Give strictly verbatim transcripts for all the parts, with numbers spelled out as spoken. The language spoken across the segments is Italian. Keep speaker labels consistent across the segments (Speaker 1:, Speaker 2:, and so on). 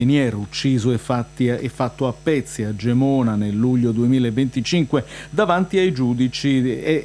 Speaker 1: carabiniere ucciso e, fatti, e fatto a pezzi a Gemona nel luglio duemilaventicinque davanti ai giudici e,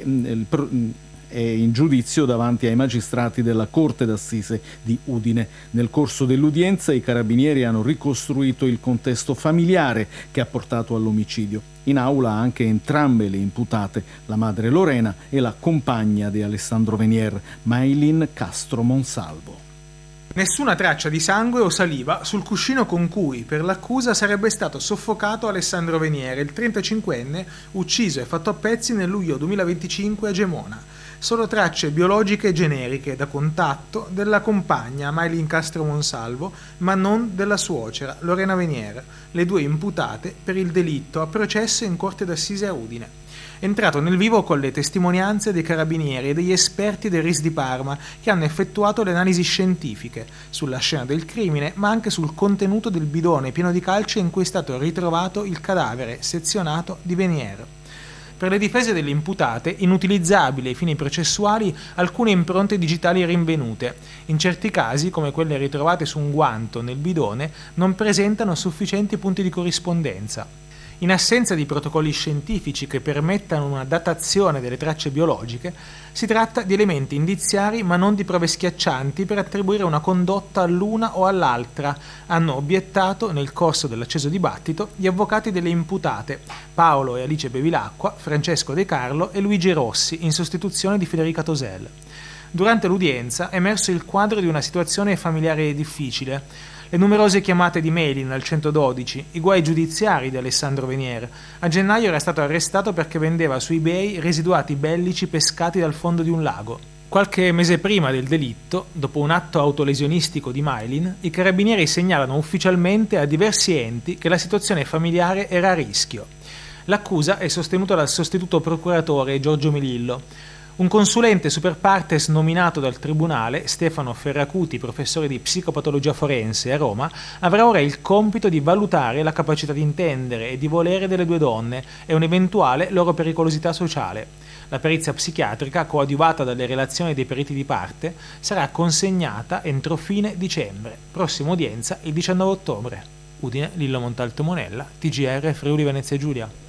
Speaker 1: e in giudizio davanti ai magistrati della Corte d'Assise di Udine. Nel corso dell'udienza i carabinieri hanno ricostruito il contesto familiare che ha portato all'omicidio. In aula anche entrambe le imputate, la madre Lorena e la compagna di Alessandro Venier, Maylin Castro Monsalvo.
Speaker 2: Nessuna traccia di sangue o saliva sul cuscino con cui, per l'accusa, sarebbe stato soffocato Alessandro Venier, il trentacinquenne ucciso e fatto a pezzi nel luglio duemilaventicinque a Gemona. Solo tracce biologiche generiche da contatto della compagna Maylin Castro Monsalvo, ma non della suocera Lorena Venier, le due imputate per il delitto a processo in Corte d'Assise a Udine. Entrato nel vivo con le testimonianze dei carabinieri e degli esperti del R I S di Parma che hanno effettuato le analisi scientifiche sulla scena del crimine, ma anche sul contenuto del bidone pieno di calce in cui è stato ritrovato il cadavere sezionato di Venier. Per le difese delle imputate, inutilizzabili ai fini processuali alcune impronte digitali rinvenute. In certi casi, come quelle ritrovate su un guanto nel bidone, non presentano sufficienti punti di corrispondenza. In assenza di protocolli scientifici che permettano una datazione delle tracce biologiche, si tratta di elementi indiziari ma non di prove schiaccianti per attribuire una condotta all'una o all'altra, hanno obiettato nel corso dell'acceso dibattito gli avvocati delle imputate Paolo e Alice Bevilacqua, Francesco De Carlo e Luigi Rossi, in sostituzione di Federica Tosel. Durante l'udienza è emerso il quadro di una situazione familiare difficile. Le numerose chiamate di Maylin al centododici, i guai giudiziari di Alessandro Venier. A gennaio era stato arrestato perché vendeva su eBay residuati bellici pescati dal fondo di un lago. Qualche mese prima del delitto, dopo un atto autolesionistico di Maylin, i carabinieri segnalano ufficialmente a diversi enti che la situazione familiare era a rischio. L'accusa è sostenuta dal sostituto procuratore Giorgio Melillo. Un consulente super partes nominato dal tribunale, Stefano Ferracuti, professore di psicopatologia forense a Roma, avrà ora il compito di valutare la capacità di intendere e di volere delle due donne e un'eventuale loro pericolosità sociale. La perizia psichiatrica, coadiuvata dalle relazioni dei periti di parte, sarà consegnata entro fine dicembre. Prossima udienza il diciannove ottobre. Udine, Lillo Montalto Monella, T G R Friuli Venezia Giulia.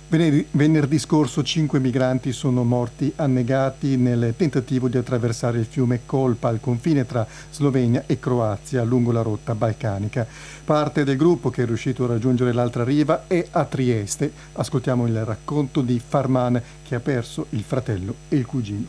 Speaker 3: Venerdì scorso cinque migranti sono morti annegati nel tentativo di attraversare il fiume Kolpa al confine tra Slovenia e Croazia lungo la rotta balcanica. Parte del gruppo che è riuscito a raggiungere l'altra riva è a Trieste. Ascoltiamo il racconto di Farman che ha perso il fratello e il cugino.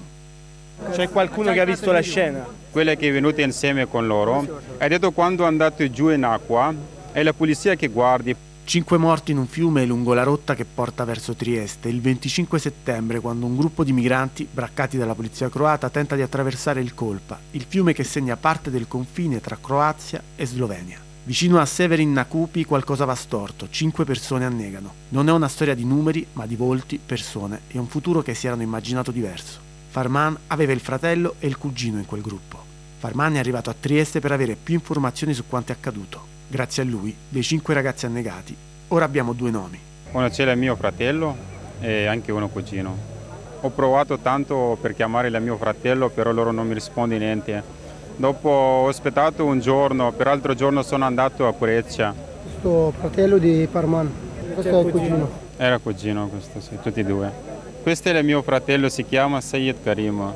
Speaker 4: C'è qualcuno che ha visto la scena?
Speaker 5: Quella che è venuta insieme con loro ha detto quando è andato giù in acqua è la polizia che guardi.
Speaker 6: Cinque morti in un fiume lungo la rotta che porta verso Trieste il venticinque settembre, quando un gruppo di migranti, braccati dalla polizia croata, tenta di attraversare il Kolpa, il fiume che segna parte del confine tra Croazia e Slovenia. Vicino a Severin na Kupi qualcosa va storto, cinque persone annegano. Non è una storia di numeri, ma di volti, persone e un futuro che si erano immaginato diverso. Farman aveva il fratello e il cugino in quel gruppo. Farman è arrivato a Trieste per avere più informazioni su quanto è accaduto. Grazie a lui, dei cinque ragazzi annegati, ora abbiamo due nomi.
Speaker 5: Uno c'era mio fratello e anche uno cugino. Ho provato tanto per chiamare il mio fratello, però loro non mi risponde niente. Dopo ho aspettato un giorno, per l'altro giorno sono andato a Cureccia.
Speaker 7: Questo fratello di Farman, questo è il cugino.
Speaker 5: Era cugino questo, sì, tutti e due. Questo è il mio fratello, si chiama Sayed Karim.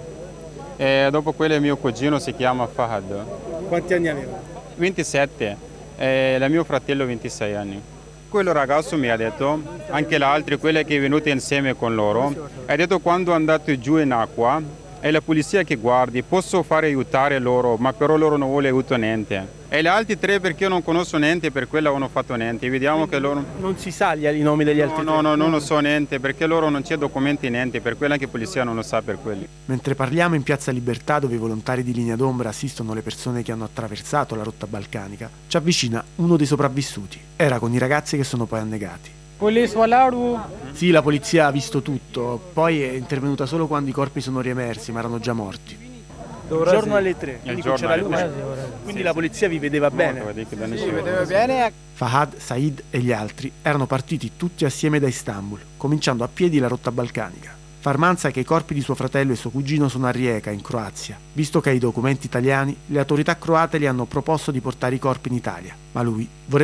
Speaker 5: E dopo quello il mio cugino si chiama Fahad.
Speaker 4: Quanti anni aveva?
Speaker 5: ventisette. E il mio fratello ventisei anni. Quello ragazzo mi ha detto, anche l'altro, quello che è venuto insieme con loro, ha detto quando è andato giù in acqua è la polizia che guardi, posso fare aiutare loro, ma però loro non vuole aiuto niente. E gli altri tre perché io non conosco niente, per quello non ho fatto niente. Vediamo che loro...
Speaker 4: Non si sa i nomi degli altri
Speaker 5: no,
Speaker 4: tre?
Speaker 5: No, no, non so niente, perché loro non c'è documenti niente, per quello anche la polizia non lo sa per quelli.
Speaker 6: Mentre parliamo in Piazza Libertà, dove i volontari di Linea d'Ombra assistono le persone che hanno attraversato la rotta balcanica, ci avvicina uno dei sopravvissuti. Era con i ragazzi che sono poi annegati. Sì, la polizia ha visto tutto, poi è intervenuta solo quando i corpi sono riemersi, ma erano già morti.
Speaker 4: Il giorno alle tre, quindi c'era luce. Quindi la polizia vi vedeva bene.
Speaker 7: Sì, vedeva bene.
Speaker 6: Fahad, Said e gli altri erano partiti tutti assieme da Istanbul, cominciando a piedi la rotta balcanica. Farman sa che i corpi di suo fratello e suo cugino sono a Rijeka, in Croazia. Visto che ha i documenti italiani, le autorità croate gli hanno proposto di portare i corpi in Italia, ma lui vorrebbe